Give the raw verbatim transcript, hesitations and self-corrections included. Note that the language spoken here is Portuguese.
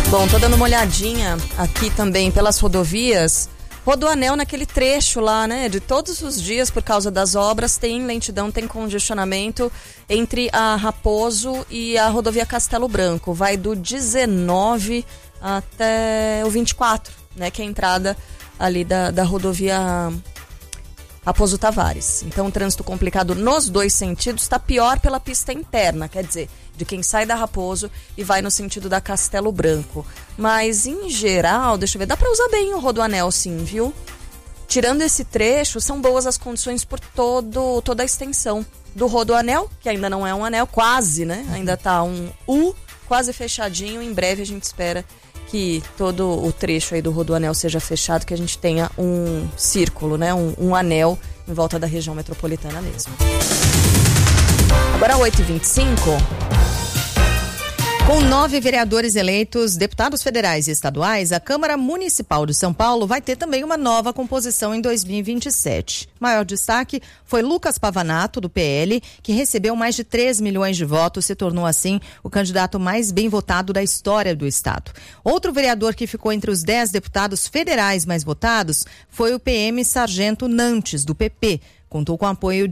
Bom, tô dando uma olhadinha aqui também pelas rodovias. Rodoanel naquele trecho lá, né? De todos os dias, por causa das obras, tem lentidão, tem congestionamento entre a Raposo e a rodovia Castelo Branco. Vai do dezenove até o vinte e quatro, né? Que é a entrada ali da, da rodovia Raposo Tavares. Então, o trânsito complicado nos dois sentidos, está pior pela pista interna, quer dizer, de quem sai da Raposo e vai no sentido da Castelo Branco. Mas, em geral, deixa eu ver, dá pra usar bem o Rodoanel, sim, viu? Tirando esse trecho, são boas as condições por todo, toda a extensão do Rodoanel, que ainda não é um anel, quase, né? Ainda tá um U, quase fechadinho. Em breve a gente espera que todo o trecho aí do Rodoanel seja fechado, que a gente tenha um círculo, né? Um, um anel em volta da região metropolitana mesmo. Agora oito e vinte e cinco. Com nove vereadores eleitos, deputados federais e estaduais, a Câmara Municipal de São Paulo vai ter também uma nova composição em dois mil e vinte e sete. Maior destaque foi Lucas Pavanato, do P L, que recebeu mais de três milhões de votos, se tornou assim o candidato mais bem votado da história do estado. Outro vereador que ficou entre os dez deputados federais mais votados foi o P M Sargento Nantes, do P P. Contou com o apoio